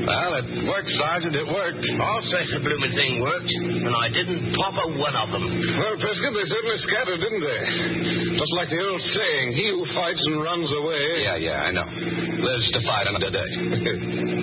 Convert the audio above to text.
Well, it worked, Sergeant. It worked. I'll say the blooming thing worked, and I didn't pop a one of them. Well, Prescott, they certainly scattered, didn't they? Just like the old saying, he who fights and runs away. Yeah, I know. Lives to fight another day.